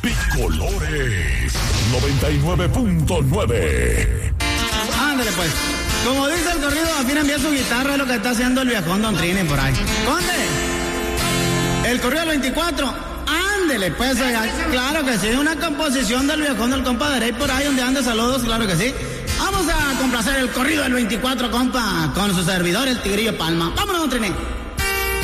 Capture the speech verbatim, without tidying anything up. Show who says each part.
Speaker 1: Picolores noventa y nueve punto nueve.
Speaker 2: Ándale pues. Como dice el corrido, afina envía su guitarra, es lo que está haciendo el viejón Don Trini por ahí. Conde, el corrido del veinticuatro, ándele pues, oiga, claro que sí, una composición del viejón del compa Derey por ahí donde ande, saludos, claro que sí. Vamos a complacer el corrido del veinticuatro, compa, con su servidor, el Tigrillo Palma. Vámonos, Don Trini.